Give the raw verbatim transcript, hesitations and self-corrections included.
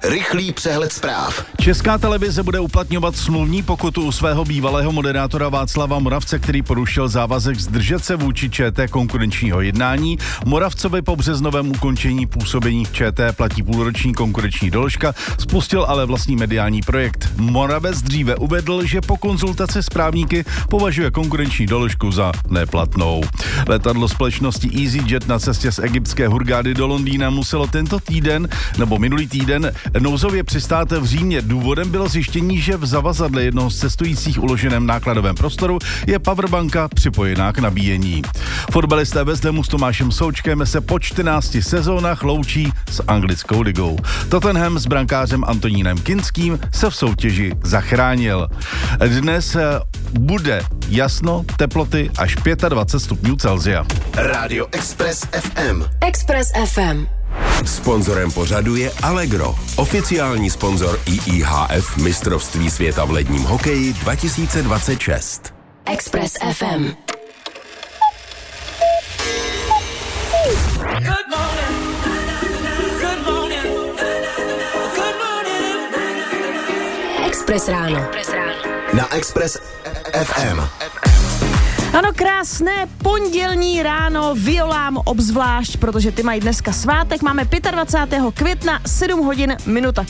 Rychlý přehled zpráv. Česká televize bude uplatňovat smluvní pokutu u svého bývalého moderátora Václava Moravce, který porušil závazek zdržet se vůči ČT konkurenčního jednání. Moravcovi po březnovém ukončení působení v ČT platí půlroční konkurenční doložka, spustil ale vlastní mediální projekt. Moravec dříve uvedl, že po konzultaci s právníky považuje konkurenční doložku za neplatnou. Letadlo společnosti EasyJet na cestě z egyptské Hurgády do Londýna muselo tento týden nebo minulý týden nouzově přistát v Římě. Důvodem bylo zjištění, že v zavazadle jednoho z cestujících uloženém nákladovém prostoru je powerbanka připojená k nabíjení. Fotbalisté West Hamu s Tomášem Součkem se po čtrnácti sezónách loučí s anglickou ligou. Tottenham s brankářem Antonínem Kinským se v soutěži zachránil. Dnes bude jasno, teploty až dvacet pět stupňů Celsia. Radio Express ef em. Express ef em. Sponzorem pořadu je Allegro, oficiální sponzor I I H F mistrovství světa v ledním hokeji dva tisíce dvacet šest. Express ef em. Express ráno. Na Express ef em. Ano, krásné pondělní ráno Violám obzvlášť, protože ty mají dneska svátek. Máme dvacátého pátého května, sedm hodin minuta